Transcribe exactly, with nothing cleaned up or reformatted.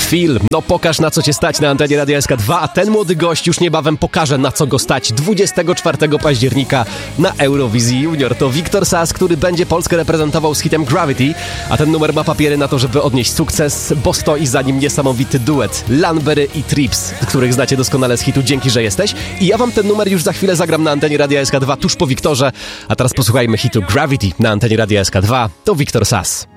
Feel. No pokaż, na co cię stać na antenie Radia S K dwa, a ten młody gość już niebawem pokaże, na co go stać dwudziestego czwartego października na Eurowizji Junior. To Wiktor Sass, który będzie Polskę reprezentował z hitem Gravity, a ten numer ma papiery na to, żeby odnieść sukces, bo stoi za nim niesamowity duet Lanbery i Trips, których znacie doskonale z hitu Dzięki, że jesteś. I ja wam ten numer już za chwilę zagram na antenie Radia S K dwa tuż po Wiktorze, a teraz posłuchajmy hitu Gravity na antenie Radia S K dwa. To Wiktor Sass.